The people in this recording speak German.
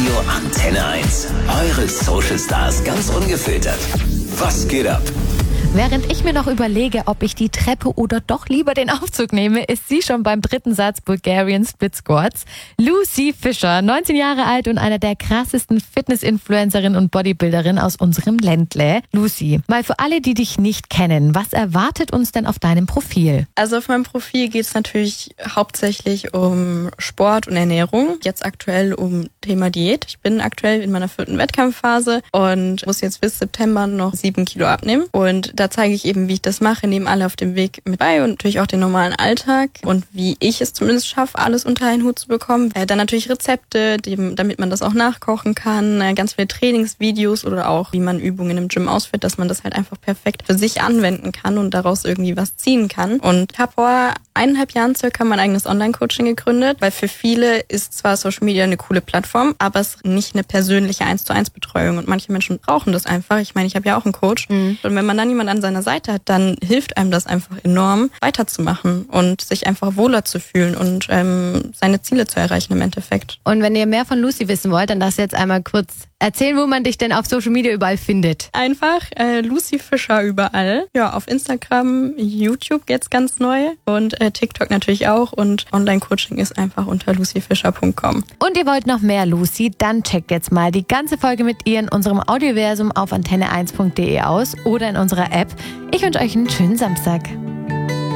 Radio Antenne 1. Eure Social Stars ganz ungefiltert. Was geht ab? Während ich mir noch überlege, ob ich die Treppe oder doch lieber den Aufzug nehme, ist sie schon beim dritten Satz Bulgarian Split Squats. Lucy Fischer, 19 Jahre alt und einer der krassesten Fitness-Influencerinnen und Bodybuilderinnen aus unserem Ländle. Lucy, mal für alle, die dich nicht kennen, was erwartet uns denn auf deinem Profil? Also auf meinem Profil geht es natürlich hauptsächlich um Sport und Ernährung. Jetzt aktuell um Thema Diät. Ich bin aktuell in meiner 4. Wettkampfphase und muss jetzt bis September noch 7 Kilo abnehmen. Und da zeige ich eben, wie ich das mache, nehme alle auf dem Weg mit bei und natürlich auch den normalen Alltag und wie ich es zumindest schaffe, alles unter einen Hut zu bekommen. Dann natürlich Rezepte, damit man das auch nachkochen kann, ganz viele Trainingsvideos oder auch, wie man Übungen im Gym ausführt, dass man das halt einfach perfekt für sich anwenden kann und daraus irgendwie was ziehen kann. Und ich habe vor 1,5 Jahren circa mein eigenes Online-Coaching gegründet, weil für viele ist zwar Social Media eine coole Plattform, aber es ist nicht eine persönliche 1:1 Betreuung und manche Menschen brauchen das einfach. Ich meine, ich habe ja auch einen Coach und wenn man dann jemanden an seiner Seite hat, dann hilft einem das einfach enorm, weiterzumachen und sich einfach wohler zu fühlen und seine Ziele zu erreichen im Endeffekt. Und wenn ihr mehr von Lucy wissen wollt, dann darfst du jetzt einmal kurz erzählen, wo man dich denn auf Social Media überall findet. Einfach Lucy Fischer überall. Ja, auf Instagram, YouTube jetzt ganz neu und TikTok natürlich auch und Online-Coaching ist einfach unter lucyfischer.com. Und ihr wollt noch mehr Lucy? Dann checkt jetzt mal die ganze Folge mit ihr in unserem Audioversum auf antenne1.de aus oder in unserer App. Ich wünsche euch einen schönen Samstag.